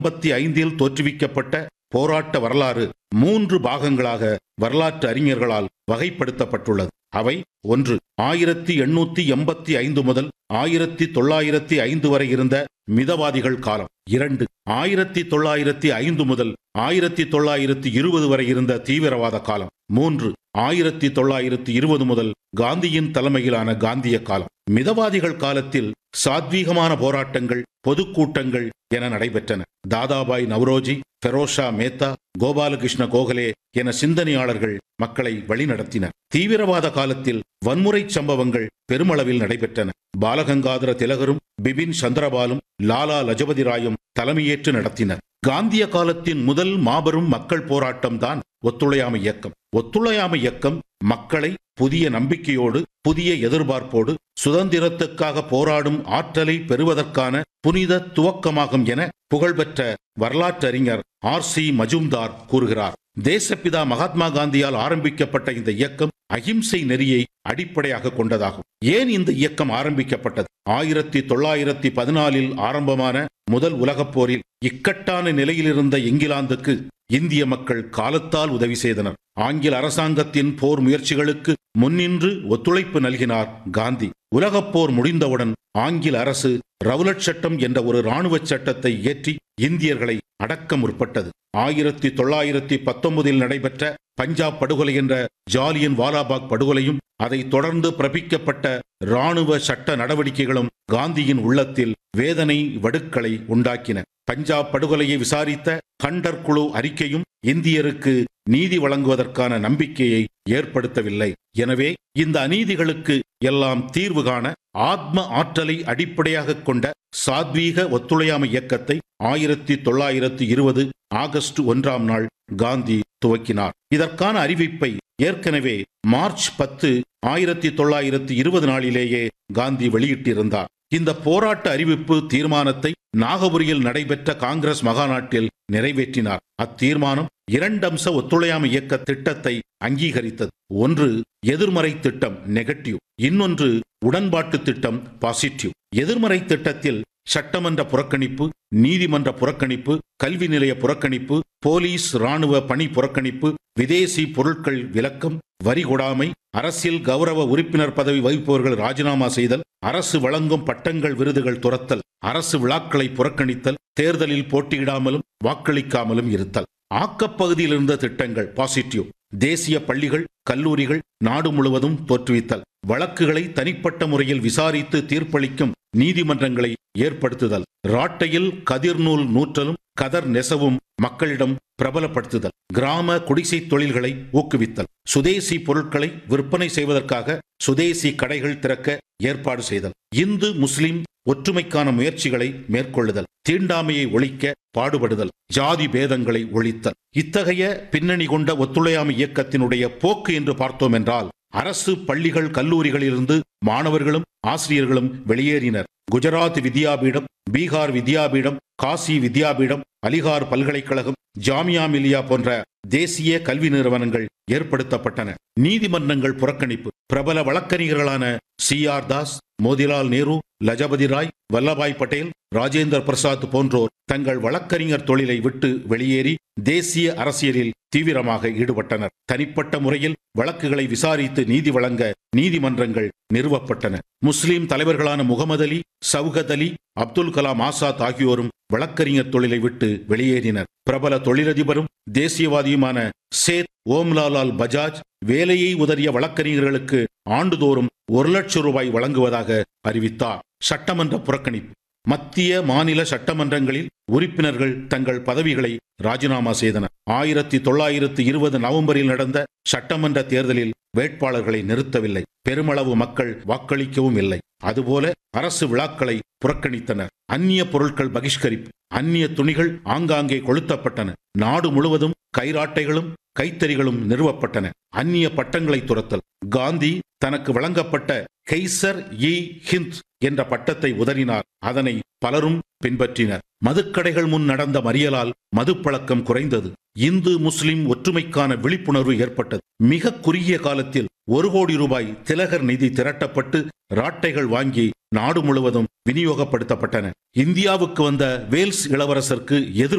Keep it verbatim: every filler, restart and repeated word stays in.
ஐம்பத்தி ஐந்தில் தோற்றுவிக்கப்பட்ட போராட்ட வரலாறு மூன்று பாகங்களாக வரலாற்று அறிஞர்களால் வகைப்படுத்தப்பட்டுள்ளது. அவை: ஒன்று, ஆயிரத்தி எண்ணூத்தி எண்பத்தி ஐந்து முதல் ஆயிரத்தி தொள்ளாயிரத்தி ஐந்து வரை இருந்த மிதவாதிகள் காலம். இரண்டு, ஆயிரத்தி தொள்ளாயிரத்தி ஐந்து முதல் ஆயிரத்தி தொள்ளாயிரத்தி இருபது வரை இருந்த தீவிரவாத காலம். மூன்று, ஆயிரத்தி தொள்ளாயிரத்தி இருபது முதல் காந்தியின் தலைமையிலான காந்திய காலம். மிதவாதிகள் காலத்தில் சாத்வீகமான போராட்டங்கள், பொதுக்கூட்டங்கள் என நடைபெற்றன. தாதாபாய் நவ்ரோஜி, ஃபெரோஷா மேத்தா, கோபாலகிருஷ்ண கோகலே என சிந்தனையாளர்கள் மக்களை வழிநடத்தினர். தீவிரவாத காலத்தில் வன்முறை சம்பவங்கள் பெருமளவில் நடைபெற்றன. பாலகங்காதர திலகரும் பிபின் சந்திரபாலும் லாலா லஜபதி ராயும் தலைமையேற்று நடத்தினர். காந்திய காலத்தின் முதல் மாபெரும் மக்கள் போராட்டம் தான் ஒத்துழையாமை இயக்கம். ஒத்துழையாமை இயக்கம் மக்களை புதிய நம்பிக்கையோடு, புதிய எதிர்பார்ப்போடு சுதந்திரத்துக்காக போராடும் ஆற்றலை பெறுவதற்கான புனித துவக்கமாகும் என புகழ்பெற்ற வரலாற்று அறிஞர் ஆர் சி மஜும்தார் கூறுகிறார். தேசப்பிதா மகாத்மா காந்தியால் ஆரம்பிக்கப்பட்ட இந்த இயக்கம் அகிம்சை நெறியை அடிப்படையாக கொண்டதாகும். ஏன் இந்த இயக்கம் ஆரம்பிக்கப்பட்டது? ஆயிரத்தி தொள்ளாயிரத்தி பதினாலில் ஆரம்பமான முதல் உலகப் போரில் இக்கட்டான நிலையிலிருந்த இங்கிலாந்துக்கு இந்திய மக்கள் காலத்தால் உதவி செய்தனர். ஆங்கில அரசாங்கத்தின் போர் முயற்சிகளுக்கு முன்னின்று ஒத்துழைப்பு நல்கினார் காந்தி. உலகப் போர் முடிந்தவுடன் ஆங்கில அரசு ரவுலட் சட்டம் என்ற ஒரு இராணுவ சட்டத்தை இயற்றி இந்தியர்களை அடக்க முற்பட்டது. ஆயிரத்தி தொள்ளாயிரத்தி பத்தொன்பதில் நடைபெற்ற பஞ்சாப் படுகொலை என்ற ஜாலியன் வாலாபாக் படுகொலையும் அதை தொடர்ந்து பிறப்பிக்கப்பட்ட இராணுவ சட்ட நடவடிக்கைகளும் காந்தியின் உள்ளத்தில் வேதனை வடுக்களை உண்டாக்கின. பஞ்சாப் படுகொலையை விசாரித்த கண்டர் குழு அறிக்கையும் இந்தியருக்கு நீதி வழங்குவதற்கான நம்பிக்கையை ஏற்படுத்தவில்லை. எனவே இந்த அநீதிகளுக்கு எல்லாம் தீர்வு காண ஆத்ம ஆற்றலை அடிப்படையாக கொண்ட சாத்வீக ஒத்துழையாமை இயக்கத்தை ஆயிரத்தி தொள்ளாயிரத்தி இருபது ஆகஸ்ட் ஒன்றாம் நாள் காந்தி துவக்கினார். இதற்கான அறிவிப்பை ஏற்கனவே மார்ச் பத்து ஆயிரத்தி தொள்ளாயிரத்தி இருபது நாளிலேயே காந்தி வெளியிட்டிருந்தார். இந்த போராட்ட அறிவிப்பு தீர்மானத்தை நாகபுரியில் நடைபெற்ற காங்கிரஸ் மகாநாட்டில் நிறைவேற்றினார். அத்தீர்மானம் இரண்டம்ச ஒத்துழையாமை இயக்க திட்டத்தை அங்கீகரித்தது. ஒன்று எதிர்மறை திட்டம் நெகட்டிவ், இன்னொன்று உடன்பாட்டு திட்டம் பாசிட்டிவ். எதிர்மறை திட்டத்தில் சட்டமன்ற புறக்கணிப்பு, நீதிமன்ற புறக்கணிப்பு, கல்வி நிலைய புறக்கணிப்பு, போலீஸ் இராணுவ பணி புறக்கணிப்பு, விதேசி பொருட்கள் விலக்கம், வரி கொடாமை, அரசியல் கௌரவ உறுப்பினர் பதவி வகிப்பவர்கள் ராஜினாமா செய்தல், அரசு வழங்கும் பட்டங்கள் விருதுகள் துரத்தல், அரசு விழாக்களை புறக்கணித்தல், தேர்தலில் போட்டியிடாமலும் வாக்களிக்காமலும் இருத்தல். ஆக்கப்பகுதியில் இருந்த திட்டங்கள் பாசிட்டிவ். தேசிய பள்ளிகள், கல்லூரிகள் நாடு முழுவதும் தோற்றுவித்தல், வழக்குகளை தனிப்பட்ட முறையில் விசாரித்து தீர்ப்பளிக்கும் நீதிமன்றங்களை ஏற்படுத்துதல், ராட்டையில் கதிர்நூல் நூற்றலும் கதர் நெசவும் மக்களிடம் பிரபலப்படுத்துதல், கிராம குடிசை தொழில்களை ஊக்குவித்தல், சுதேசி பொருட்களை விற்பனை செய்வதற்காக சுதேசி கடைகள் திறக்க ஏற்பாடு செய்தல், இந்து முஸ்லிம் ஒற்றுமைக்கான முயற்சிகளை மேற்கொள்ளுதல், தீண்டாமையை ஒழிக்க பாடுபடுதல், ஜாதி பேதங்களை ஒழித்தல். இத்தகைய பின்னணி கொண்ட ஒத்துழையாமை இயக்கத்தினுடைய போக்கு என்று பார்த்தோம் என்றால், அரசு பள்ளிகள் கல்லூரிகளிலிருந்து மாணவர்களும் ஆசிரியர்களும் வெளியேறினர். குஜராத் வித்யாபீடம், பீகார் வித்யாபீடம், காசி வித்யாபீடம், அலிகார் பல்கலைக்கழகம், ஜாமியா மில்லியா போன்ற தேசிய கல்வி நிறுவனங்கள் ஏற்படுத்தப்பட்டன. நீதிமன்றங்கள் புறக்கணிப்பு. பிரபல வழக்கறிஞர்களான சி ஆர் தாஸ், மோதிலால் நேரு, லஜபதி ராய், வல்லபாய் பட்டேல், ராஜேந்திர பிரசாத் போன்றோர் தங்கள் வழக்கறிஞர் தொழிலை விட்டு வெளியேறி தேசிய அரசியலில் தீவிரமாக ஈடுபட்டனர். தனிப்பட்ட முறையில் வழக்குகளை விசாரித்து நீதி வழங்க நீதிமன்றங்கள் நிறுவப்பட்டன. முஸ்லிம் தலைவர்களான முகமது அலி, சவுகத் அலி, அப்துல் கலாம் ஆசாத் ஆகியோரும் வழக்கறிஞர் தொழிலை விட்டு வெளியேறினர். பிரபல தொழிலதிபரும் தேசியவாதியுமான சேத் ஓம்லாலால் பஜாஜ் வேலையை உதறிய வழக்கறிஞர்களுக்கு ஆண்டுதோறும் ஒரு லட்சம் ரூபாய் வழங்குவதாக அறிவித்தார். சட்டமன்ற புறக்கணிப்பு. மத்திய மாநில சட்டமன்றங்களில் உறுப்பினர்கள் தங்கள் பதவிகளை ராஜினாமா செய்தனர். ஆயிரத்தி தொள்ளாயிரத்தி இருபது நவம்பரில் நடந்த சட்டமன்ற தேர்தலில் வேட்பாளர்களை நிறுத்தவில்லை. பெருமளவு மக்கள் வாக்களிக்கவும் இல்லை. அதுபோல அரசு விழாக்களை புறக்கணித்தனர். அந்நிய பொருட்கள் பகிஷ்கரிப்பு. அந்நிய துணிகள் ஆங்காங்கே கொளுத்தப்பட்டன. நாடு முழுவதும் கைராட்டைகளும் கைத்தறிகளும் நிறுவப்பட்டன. அந்நிய பட்டங்களை துரத்தல். காந்தி தனக்கு வழங்கப்பட்ட கைசர் இ ஹிந்த் என்ற பட்டத்தை உதறினார். அதனை பலரும் பின்பற்றினர். மதுக்கடைகள் முன் நடந்த மறியலால் மதுப்பழக்கம் குறைந்தது. இந்து முஸ்லிம் ஒற்றுமைக்கான விழிப்புணர்வு ஏற்பட்டது. மிக குறுகிய காலத்தில் ஒரு கோடி ரூபாய் திலகர் நிதி திரட்டப்பட்டு ராட்டைகள் வாங்கி நாடு முழுவதும் விநியோகப்படுத்தப்பட்டன. இந்தியாவுக்கு வந்த வேல்ஸ் இளவரசருக்கு எதிர்